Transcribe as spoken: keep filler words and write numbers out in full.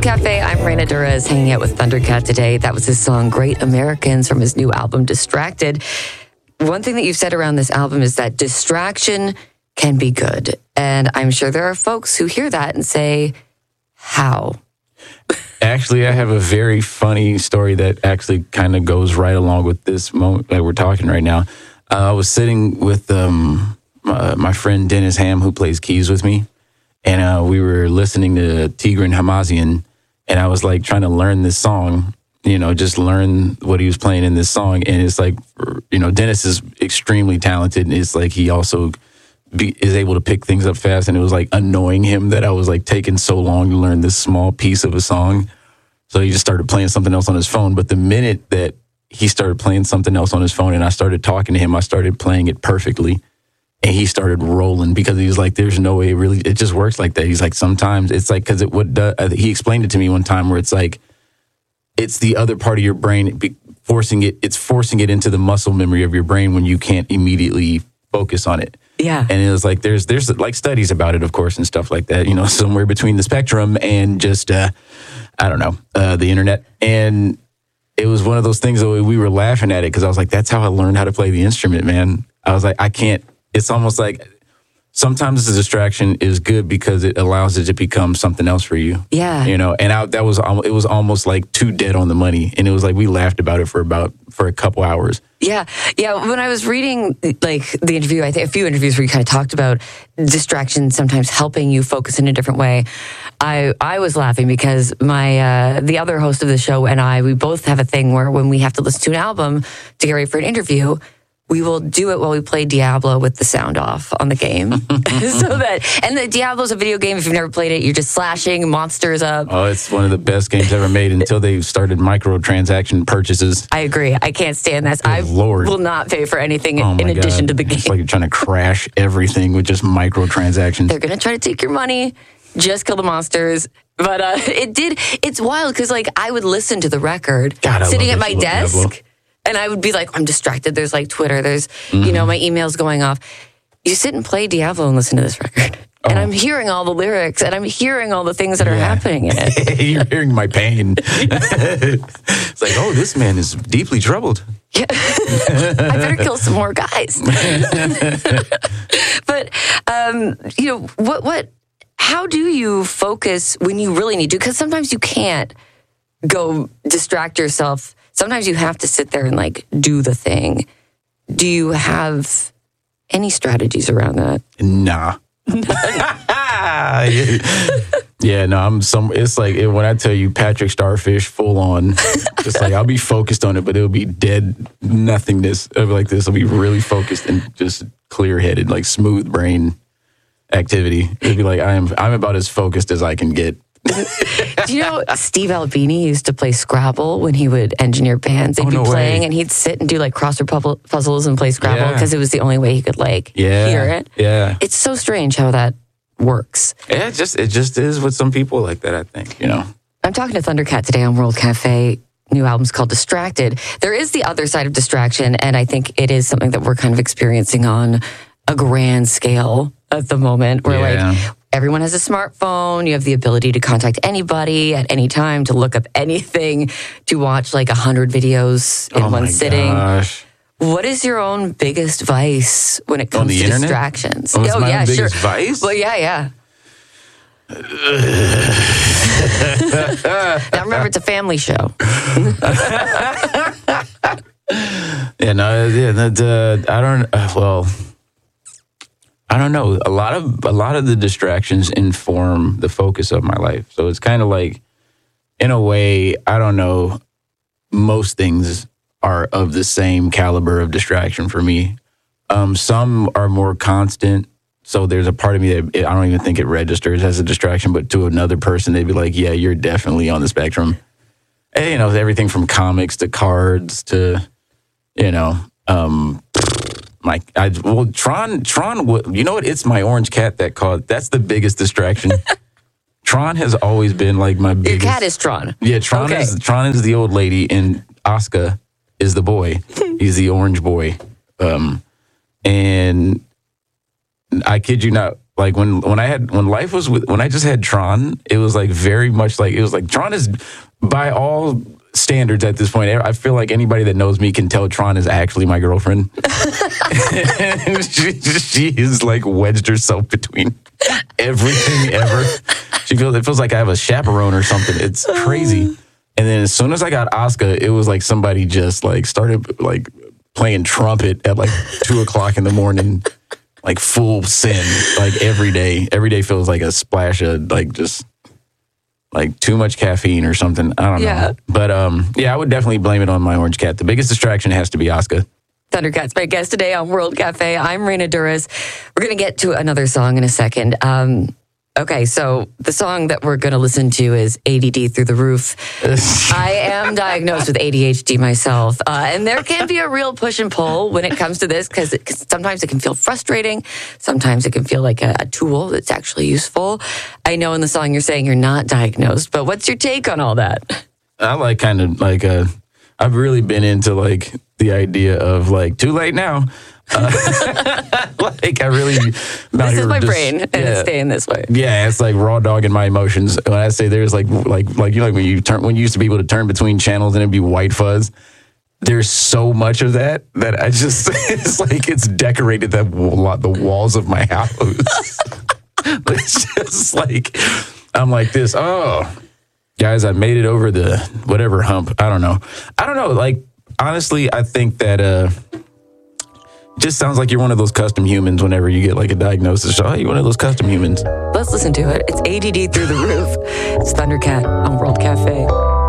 Cafe. I'm Raina Durez, hanging out with Thundercat today. That was his song Great Americans from his new album Distracted. One thing that you've said around this album is that distraction can be good. And I'm sure there are folks who hear that and say, how? Actually, I have a very funny story that actually kind of goes right along with this moment that we're talking right now. Uh, I was sitting with um, my, my friend Dennis Ham, who plays keys with me, and uh, we were listening to Tigran Hamazian, and I was like trying to learn this song, you know, just learn what he was playing in this song. And it's like, you know, Dennis is extremely talented, and it's like he also be, is able to pick things up fast, and it was like annoying him that I was like taking so long to learn this small piece of a song. So he just started playing something else on his phone. But the minute that he started playing something else on his phone and I started talking to him, I started playing it perfectly. And he started rolling because he was like, there's no way it really, it just works like that. He's like, sometimes it's like, because it would, uh, he explained it to me one time where it's like, it's the other part of your brain be, forcing it, it's forcing it into the muscle memory of your brain when you can't immediately focus on it. Yeah. And it was like, there's, there's like studies about it, of course, and stuff like that, you know, somewhere between the spectrum and just, uh, I don't know, uh, the internet. And it was one of those things that we were laughing at it because I was like, that's how I learned how to play the instrument, man. I was like, I can't. It's almost like sometimes the distraction is good because it allows it to become something else for you. Yeah. You know, and I, that was, it was almost like too dead on the money. And it was like, we laughed about it for about, for a couple hours. Yeah. Yeah. When I was reading like the interview, I think a few interviews where you kind of talked about distraction sometimes helping you focus in a different way. I, I was laughing because my, uh, the other host of the show and I, we both have a thing where when we have to listen to an album to get ready for an interview, we will do it while we play Diablo with the sound off on the game. so that, and the Diablo's a video game. If you've never played it, you're just slashing monsters up. Oh, it's one of the best games ever made until they started microtransaction purchases. I agree. I can't stand this. Good I Lord. will not pay for anything Oh in my addition God. to the game. It's like you're trying to crash everything with just microtransactions. They're going to try to take your money, just kill the monsters. But uh, it did, it's wild because like I would listen to the record God, I sitting love at this my little desk. Diablo. And I would be like, I'm distracted. There's like Twitter. There's, Mm-hmm. you know, my email's going off. You sit and play Diablo and listen to this record. Oh. And I'm hearing all the lyrics and I'm hearing all the things that are Yeah. happening in it. You're hearing my pain. It's like, oh, this man is deeply troubled. Yeah. I better kill some more guys. But, um, you know, what, what, how do you focus when you really need to? Because sometimes you can't go distract yourself. Sometimes you have to sit there and like do the thing. Do you have any strategies around that? Nah. Yeah, no, I'm some. It's like when I tell you Patrick Starfish full on, just like I'll be focused on it, but it'll be dead nothingness. It'll be like this. I'll be really focused and just clear headed, like smooth brain activity. It'll be like I am. I'm about as focused as I can get. Do you know Steve Albini used to play Scrabble when he would engineer bands? They'd Oh, be no playing way. and he'd sit and do like crossword pu- puzzles and play Scrabble Yeah. because it was the only way he could like Yeah, hear it. yeah. It's so strange how that works. Yeah, it just it just is with some people like that. I think you know. I'm talking to Thundercat today on World Cafe. New album's called Distracted. There is the other side of distraction, and I think it is something that we're kind of experiencing on a grand scale at the moment. Where Yeah. like everyone has a smartphone. You have the ability to contact anybody at any time, to look up anything, to watch like a hundred videos in oh one my sitting. Gosh. What is your own biggest vice when it On comes the to internet? distractions? Oh, it's my yeah, own sure. biggest vice? Well, yeah, yeah. Now remember, it's a family show. Yeah, no, yeah, that, uh, I don't. Uh, well, I don't know. A lot of a lot of the distractions inform the focus of my life. So it's kind of like, in a way, I don't know. Most things are of the same caliber of distraction for me. Um, some are more constant. So there's a part of me that I don't even think it registers as a distraction, but to another person, they'd be like, "Yeah, you're definitely on the spectrum." And, you know, everything from comics to cards to, you know, um, my I well Tron Tron. You know what? It's my orange cat that caught. That's the biggest distraction. Tron has always been like my biggest. Your cat is Tron. Yeah, Tron Okay. is Tron is the old lady, and Oscar is the boy. He's the orange boy. Um, and I kid you not, like when when I had when life was with, when I just had Tron, it was like very much like it was like Tron is by all standards at this point. I feel like anybody that knows me can tell Tron is actually my girlfriend. she, she is like wedged herself between everything ever. She feels it feels like I have a chaperone or something. It's crazy. And then as soon as I got Asuka, it was like somebody just like started like playing trumpet at like two o'clock in the morning. Like full sin, like every day. Every day feels like a splash of like just like too much caffeine or something. I don't Yeah. know. But um, yeah, I would definitely blame it on my orange cat. The biggest distraction has to be Asuka. Thundercats, my guest today on World Cafe. I'm Raina Duras. We're going to get to another song in a second. Um, okay, so the song that we're going to listen to is A D D Through the Roof. I am diagnosed with A D H D myself, uh, and there can be a real push and pull when it comes to this because sometimes it can feel frustrating. Sometimes it can feel like a, a tool that's actually useful. I know in the song you're saying you're not diagnosed, but what's your take on all that? I like kind of like uh, I've really been into like the idea of like too late now. Uh, like I really this is my just, brain and yeah, it's staying this way. Yeah, it's like raw dogging my emotions. When I say there's like like like you know like when you turn when you used to be able to turn between channels and it'd be white fuzz. There's so much of that that I just it's like it's decorated that wall, the walls of my house. It's just like I'm like this. Oh, guys, I made it over the whatever hump. I don't know. I don't know. Like honestly, I think that. uh Just sounds like you're one of those custom humans whenever you get like a diagnosis. Oh, you're one of those custom humans. Let's listen to it. It's A D D Through the Roof. It's Thundercat on World Cafe.